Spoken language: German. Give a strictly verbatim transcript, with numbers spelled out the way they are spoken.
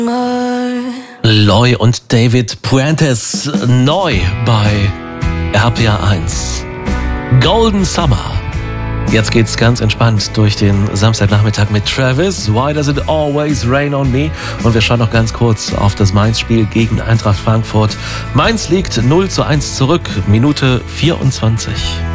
Loy und David Puentes neu bei R P R eins. Golden Summer. Jetzt geht's ganz entspannt durch den Samstagnachmittag mit Travis. Why does it always rain on me? Und wir schauen noch ganz kurz auf das Mainz-Spiel gegen Eintracht Frankfurt. Mainz liegt null zu eins zurück, Minute vierundzwanzig.